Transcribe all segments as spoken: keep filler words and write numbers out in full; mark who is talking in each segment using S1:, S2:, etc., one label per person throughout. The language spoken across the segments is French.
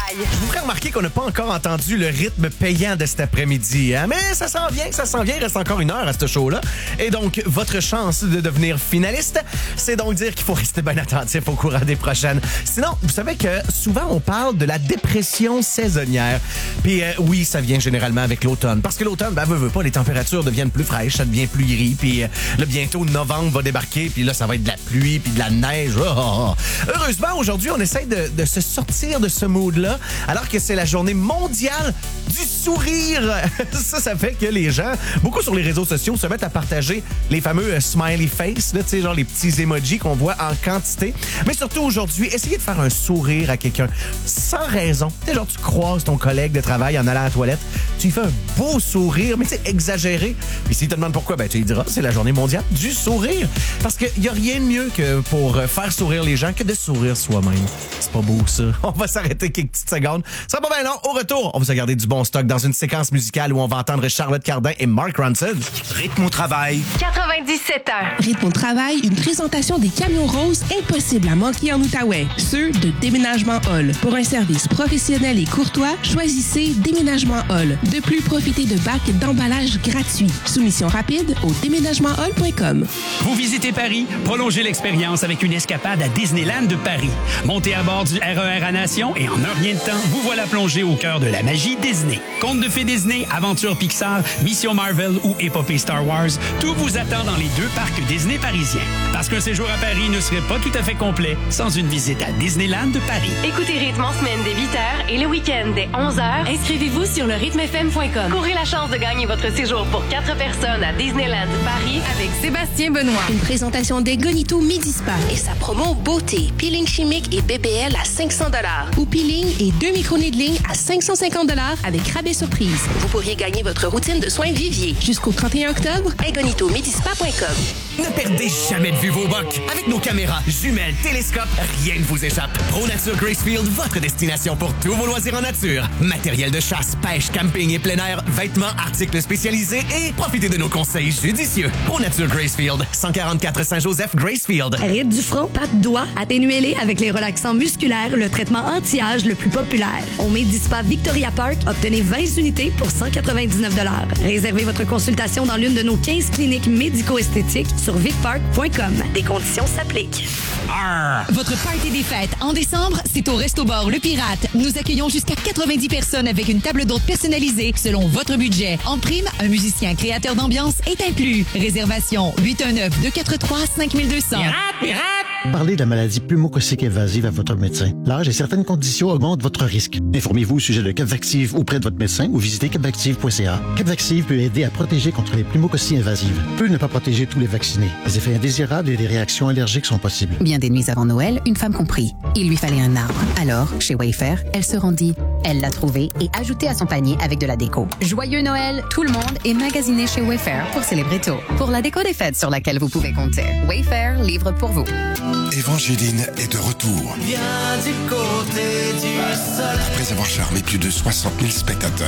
S1: Je vous ferai remarquer qu'on n'a pas encore entendu le rythme payant de cet après-midi. Hein? Mais ça s'en vient, ça s'en vient. Il reste encore une heure à ce show-là. Et donc, votre chance de devenir finaliste, c'est donc dire qu'il faut rester bien attentif au courant des prochaines. Sinon, vous savez que souvent, on parle de la dépression saisonnière. Puis euh, oui, ça vient généralement avec l'automne. Parce que l'automne, ben, veut, veut pas, les températures deviennent plus fraîches, ça devient plus gris. Puis euh, là, bientôt, novembre va débarquer. Puis là, ça va être de la pluie, puis de la neige. Oh, oh, oh. Heureusement, aujourd'hui, on essaie de, de se sortir de ce mood-là, alors que c'est la journée mondiale du sourire. Ça, ça fait que les gens, beaucoup sur les réseaux sociaux, se mettent à partager les fameux euh, smiley face, là, tu sais, genre les petits emojis qu'on voit en quantité. Mais surtout aujourd'hui, essayez de faire un sourire à quelqu'un sans raison. Tu sais, genre, tu croises ton collègue de travail en allant à la toilette, tu lui fais un beau sourire, mais tu sais, exagéré. Puis s'il te demande pourquoi, ben tu lui diras, c'est la journée mondiale du sourire. Parce qu'il n'y a rien de mieux que pour faire sourire les gens que de sourire soi-même. C'est pas beau, ça. On va s'arrêter quelques petites secondes. Ça va pas bien long. Au retour, on va se garder du bon stock dans une séquence musicale où on va entendre Charlotte Cardin et Mark Ronson.
S2: Rythme au travail.
S3: quatre-vingt-dix-sept heures.
S4: Rythme au travail, une présentation des camions roses impossible à manquer en Outaouais. Ceux de Déménagement Hall. Pour un service professionnel et courtois, choisissez Déménagement Hall. De plus, profitez de bacs d'emballage gratuits. Soumission rapide au déménagement hall point com.
S5: Vous visitez Paris? Prolongez l'expérience avec une escapade à Disneyland de Paris. Montez à bord du R E R à Nation et en un rien de temps, vous voilà plongé au cœur de la magie Disney. Contes de fées Disney, aventures Pixar, Mission Marvel ou épopée Star Wars, tout vous attend dans les deux parcs Disney parisiens. Parce qu'un séjour à Paris ne serait pas tout à fait complet sans une visite à Disneyland de Paris.
S3: Écoutez Rythme en semaine dès huit heures et le week-end dès onze heures. Inscrivez-vous sur le rythme f m point com. Courez la chance de gagner votre séjour pour quatre personnes à Disneyland Paris avec Sébastien Benoît.
S4: Une présentation des Gonito Midi Spa et sa promo beauté, peeling chimique et B B L à cinq cents dollars ou peeling et deux micro-needling à cinq cent cinquante dollars avec rabais surprise. Vous pourriez gagner votre routine de soins Vivier jusqu'au trente et un octobre à gonito midi spa point com.
S2: Ne perdez jamais de vue vos bocs. Avec nos caméras, jumelles, télescopes, rien ne vous échappe. ProNature Gracefield, votre destination pour tous vos loisirs en nature. Matériel de chasse, pêche, camping et plein air, vêtements, articles spécialisés et profitez de nos conseils judicieux. ProNature Gracefield, cent quarante-quatre Saint-Joseph, Gracefield.
S6: Rides du front, pattes, doigts, atténuez-les avec les relaxants musculaires, le traitement anti-âge le plus populaire. Au Medispa Victoria Park, obtenez vingt unités pour cent quatre-vingt-dix-neuf dollars. Réservez votre consultation dans l'une de nos quinze cliniques médico-esthétiques sur vicpark point com. Des conditions s'appliquent.
S5: Arr!
S7: Votre party des fêtes en décembre, c'est au Resto Bar Le Pirate. Nous accueillons jusqu'à quatre-vingt-dix personnes avec une table d'hôte personnalisée selon votre budget. En prime, un musicien créateur d'ambiance est inclus. Réservation huit un neuf, deux quatre trois, cinq deux zéro zéro.
S5: Pirate, pirate!
S8: Parlez de la maladie pneumococcique invasive à votre médecin. L'âge et certaines conditions augmentent votre risque. Informez-vous au sujet de Capvaxive auprès de votre médecin ou visitez capvaxive point c a. Capvaxive peut aider à protéger contre les pneumococcies invasives. Peut ne pas protéger tous les vaccinés. Des effets indésirables et des réactions allergiques sont possibles.
S9: Bien des nuits avant Noël, une femme comprit. Il lui fallait un arbre. Alors, chez Wayfair, elle se rendit. Elle l'a trouvé et ajouté à son panier avec de la déco. Joyeux Noël, tout le monde est magasiné chez Wayfair pour célébrer tôt. Pour la déco des fêtes sur laquelle vous pouvez compter, Wayfair livre pour vous.
S10: Évangeline est de retour.
S11: Viens du côté du soleil.
S10: Après avoir charmé plus de soixante mille spectateurs,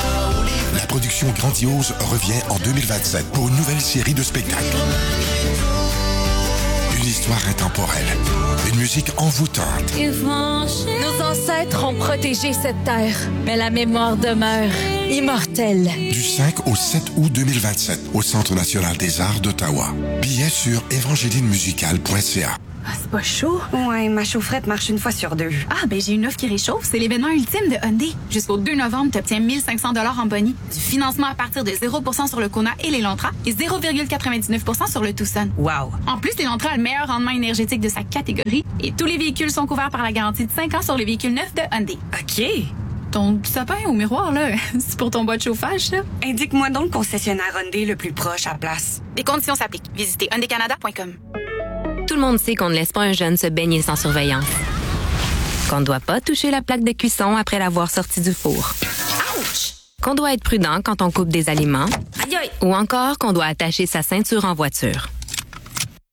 S10: la production grandiose revient en deux mille vingt-sept pour une nouvelle série de spectacles. Une histoire intemporelle, une musique envoûtante.
S12: Nos ancêtres ont protégé cette terre, mais la mémoire demeure immortelle.
S10: Du cinq au sept août deux mille vingt-sept, au Centre national des arts d'Ottawa. Billets sur évangéline musicale point c a.
S13: Ah, c'est pas chaud? Ouais, ma chaufferette marche une fois sur deux.
S14: Ah, ben j'ai une offre qui réchauffe. C'est l'événement ultime de Hyundai. Jusqu'au deux novembre, tu obtiens mille cinq cents dollars en boni, du financement à partir de zéro pour cent sur le Kona et l'Elantra et zéro virgule quatre-vingt-dix-neuf pour cent sur le Tucson.
S13: Wow!
S14: En plus, l'Elantra a le meilleur rendement énergétique de sa catégorie et tous les véhicules sont couverts par la garantie de cinq ans sur les véhicules neufs de Hyundai.
S13: OK!
S14: Ton sapin au miroir, là, c'est pour ton bas de chauffage, ça?
S13: Indique-moi donc le concessionnaire Hyundai le plus proche à place.
S14: Des conditions s'appliquent. Visitez hyundai canada point com.
S15: Tout le monde sait qu'on ne laisse pas un jeune se baigner sans surveillance. Qu'on ne doit pas toucher la plaque de cuisson après l'avoir sorti du four.
S14: Ouch!
S15: Qu'on doit être prudent quand on coupe des aliments.
S14: Aïe aïe!
S15: Ou encore qu'on doit attacher sa ceinture en voiture.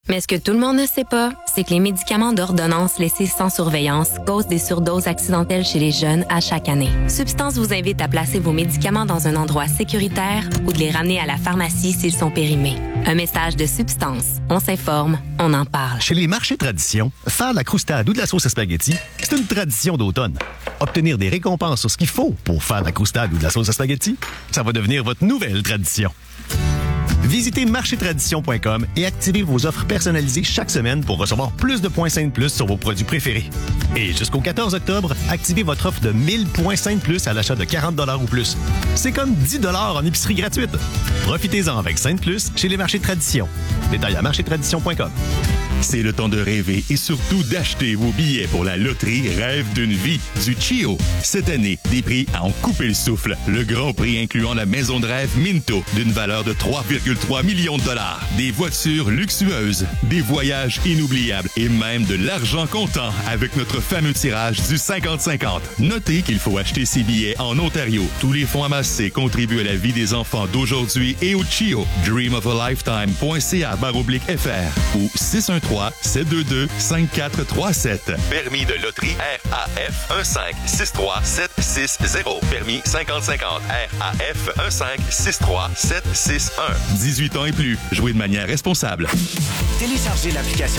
S15: Mais ce que tout le monde ne sait pas, c'est que les médicaments d'ordonnance laissés sans surveillance causent des surdoses accidentelles chez les jeunes à chaque année. Substance vous invite à placer vos médicaments dans un endroit sécuritaire ou de les ramener à la pharmacie s'ils sont périmés. Un message de Substance. On s'informe, on en parle.
S16: Chez les marchés tradition, faire de la croustade ou de la sauce à spaghetti, c'est une tradition d'automne. Obtenir des récompenses sur ce qu'il faut pour faire de la croustade ou de la sauce à spaghetti, ça va devenir votre nouvelle tradition. Visitez marché tradition point com et activez vos offres personnalisées chaque semaine pour recevoir plus de points Saint Plus sur vos produits préférés. Et jusqu'au quatorze octobre, activez votre offre de mille points Saint Plus à l'achat de quarante dollars ou plus. C'est comme dix dollars en épicerie gratuite. Profitez-en avec Saint Plus chez les marchés tradition. Détail à marché tradition point com.
S17: C'est le temps de rêver et surtout d'acheter vos billets pour la loterie Rêve d'une vie du Chio. Cette année, des prix à en couper le souffle. Le grand prix incluant la maison de rêve Minto d'une valeur de trois virgule trois millions de dollars. Des voitures luxueuses, des voyages inoubliables et même de l'argent comptant avec notre fameux tirage du cinquante cinquante. Notez qu'il faut acheter ses billets en Ontario. Tous les fonds amassés contribuent à la vie des enfants d'aujourd'hui et au Chio. dream of a lifetime point c a barre oblique F R ou six un trois, sept deux deux, cinq quatre trois sept. Permis de loterie R A F un cinq six trois sept six zéro. Permis cinquante cinquante R A F un cinq six trois sept six un. dix-huit ans et plus. Jouez de manière responsable.
S2: Téléchargez l'application